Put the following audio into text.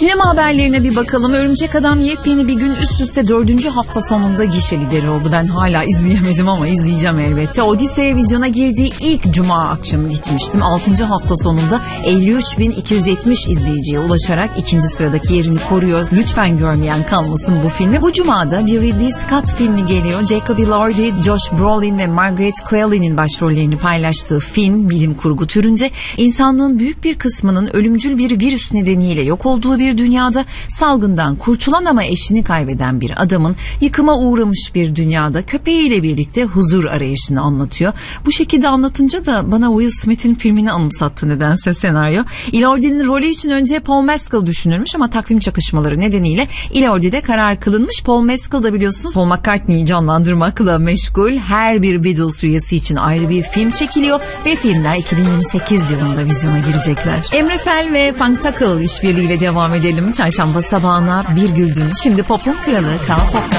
Sinema haberlerine bir bakalım. Örümcek Adam yepyeni bir gün üst üste 4. hafta sonunda gişe lideri oldu. Ben hala izleyemedim ama izleyeceğim elbette. Odyssey vizyona girdiği ilk cuma akşamı gitmiştim. 6. hafta sonunda 53.270 izleyiciye ulaşarak 2. sıradaki yerini koruyor. Lütfen görmeyen kalmasın bu filmi. Bu cumada bir Ridley Scott filmi geliyor. Jacob Elordi, Josh Brolin ve Margaret Qualley'nin başrollerini paylaştığı film bilim kurgu türünde insanlığın büyük bir kısmının ölümcül bir virüs nedeniyle yok olduğu bir dünyada salgından kurtulan ama eşini kaybeden bir adamın yıkıma uğramış bir dünyada köpeğiyle birlikte huzur arayışını anlatıyor. Bu şekilde anlatınca da bana Will Smith'in filmini anımsattı nedense senaryo. Elordi'nin rolü için önce Paul Mescal düşünülmüş ama takvim çakışmaları nedeniyle Elordi'de karar kılınmış. Paul Mescal da biliyorsunuz Paul McCartney'i canlandırmakla meşgul. Her bir Beatles üyesi için ayrı bir film çekiliyor ve filmler 2028 yılında vizyona girecekler. Emre Fel ve Funk Takıl işbirliğiyle devam edelim. Çarşamba sabahına bir güldün. Şimdi pop'un kralı Kral Pop'ta.